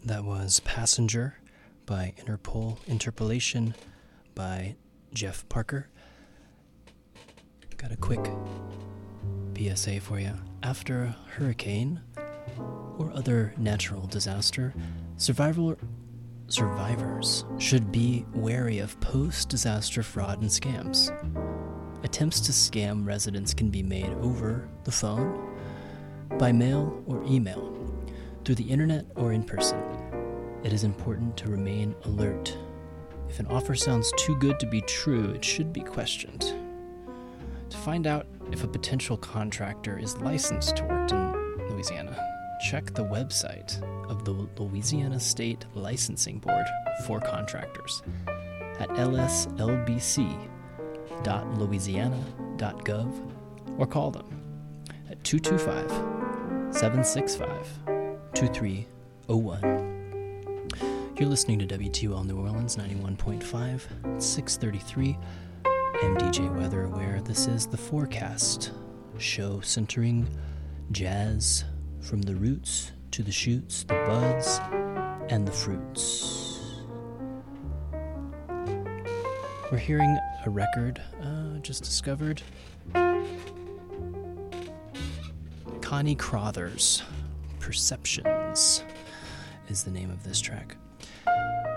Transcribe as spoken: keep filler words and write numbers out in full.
That was Passenger by Interpol, Interpolation by Jeff Parker. Got a quick P S A for you. After a hurricane or other natural disaster, survival, survivors should be wary of post-disaster fraud and scams. Attempts to scam residents can be made over the phone, by mail or email, through the internet or in person. It is important to remain alert. If an offer sounds too good to be true, it should be questioned. To find out if a potential contractor is licensed to work in Louisiana, check the website of the Louisiana State Licensing Board for contractors at l s l b c dot louisiana dot gov or call them at two two five, seven six five, two three zero one. You're listening to W T O L New Orleans ninety-one point five, six thirty-three. I'm D J Weather Aware. This is The Forecast, show centering jazz from the roots to the shoots, the buds, and the fruits. We're hearing a record uh, just discovered. Connie Crothers, Perceptions is the name of this track.